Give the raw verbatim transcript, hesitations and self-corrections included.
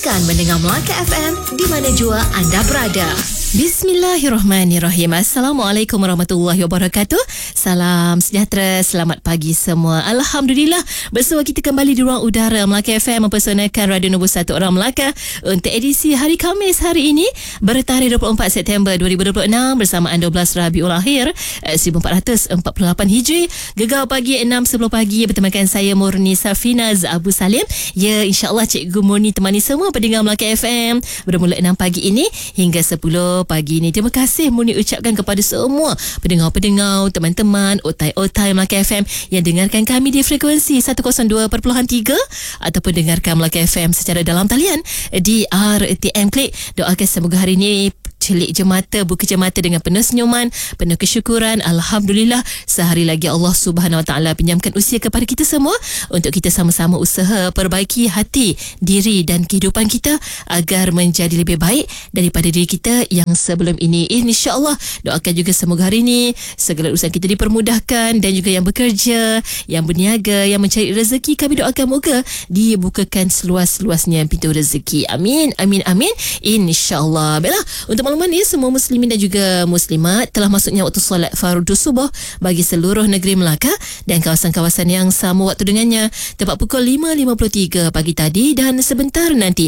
teruskan mendengar Melaka F M di mana jua anda berada. Bismillahirrahmanirrahim. Assalamualaikum warahmatullahi wabarakatuh. Salam sejahtera, selamat pagi semua. Alhamdulillah, bersama kita kembali di ruang udara Melaka F M mempersonakan Radio Nombor satu Orang Melaka untuk edisi hari Khamis hari ini bertarikh dua puluh empat September dua ribu dua puluh enam bersamaan dua belas Rabiul Akhir seribu empat ratus empat puluh lapan Hijri. Gegar pagi enam sepuluh pagi bertemakan saya Murni Safinaz Abu Salim. Ya, insya-Allah Cikgu Murni temani semua pendengar Melaka F M bermula enam pagi ini hingga sepuluh pagi ini. Terima kasih Murni ucapkan kepada semua pendengar-pendengar, teman-teman otai-otai Melaka F M yang dengarkan kami di frekuensi seratus dua perpuluhan tiga ataupun dengarkan Melaka F M secara dalam talian di R T M Klik. Doakan semoga hari ini celik je mata, buka je mata dengan penuh senyuman, penuh kesyukuran. Alhamdulillah, sehari lagi Allah Subhanahu Wa Taala pinjamkan usia kepada kita semua untuk kita sama-sama usaha perbaiki hati, diri dan kehidupan kita agar menjadi lebih baik daripada diri kita yang sebelum ini. InsyaAllah, doakan juga semoga hari ini segala urusan kita dipermudahkan, dan juga yang bekerja, yang berniaga, yang mencari rezeki, kami doakan moga dibukakan seluas-luasnya pintu rezeki. Amin, amin, amin. InsyaAllah. Baiklah, untuk makluman ni, semua muslimin dan juga muslimat telah masuknya waktu solat fardu subuh bagi seluruh negeri Melaka dan kawasan-kawasan yang sama waktu dengannya tepat pukul lima lima puluh tiga pagi tadi, dan sebentar nanti